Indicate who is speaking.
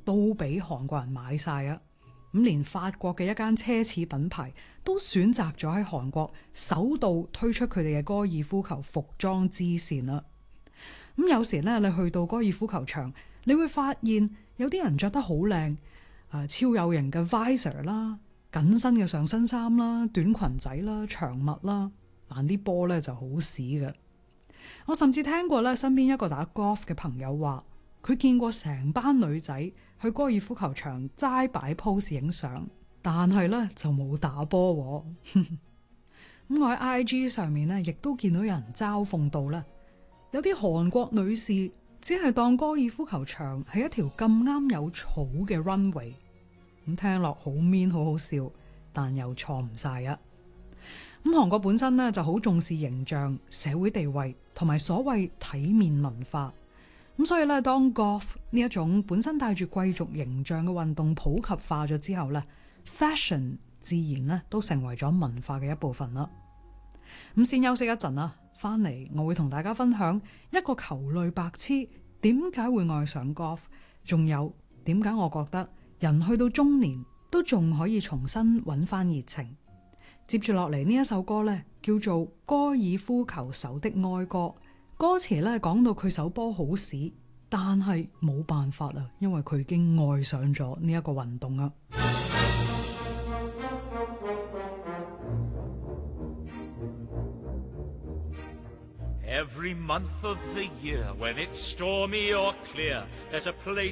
Speaker 1: 都俾韓國人買晒啊！咁連法國嘅一間奢侈品牌都選擇咗喺韓國首度推出佢哋嘅高爾夫球服裝支線啦。咁有時咧，你去到高爾夫球場，你會發現有啲人着得好靚，超有型嘅 visor 啦、緊身嘅上身衫啦、短裙仔啦、長襪啦，但啲波咧就好屎嘅。我甚至聽過咧，身邊一個打 golf 嘅朋友話，佢見過成班女仔去高爾夫球場齋擺 pose 影相，但係咧就冇打波。咁我喺 IG 上面咧，亦都見到有人嘲諷到咧，有啲韓國女士只係當高爾夫球場係一條咁啱有草嘅 runway， 咁聽落好 mean 好好笑，但又錯唔晒啊！咁韓國本身咧就好重視形象、社會地位同埋所謂體面文化，咁所以咧，當 golf 呢一種本身帶住貴族形象嘅運動普及化咗之後咧，fashion 自然咧都成為咗文化嘅一部分啦。咁先休息一陣啦，翻嚟我會同大家分享一個球類白痴點解會愛上 golf， 仲有點解我覺得人去到中年都仲可以重新揾翻熱情。接住落嚟呢一首歌呢，叫做《高爾夫球手的哀歌》，歌詞呢講到佢手波好屎，但係冇辦法啊，因為佢已經愛上咗呢一個運動啊。
Speaker 2: Every month of the year, when it's stormy or clear, there's a place